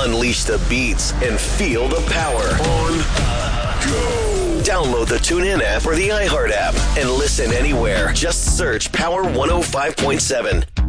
Unleash the beats and feel the power. On go. Download the TuneIn app or the iHeart app and listen anywhere. Just search Power 105.7.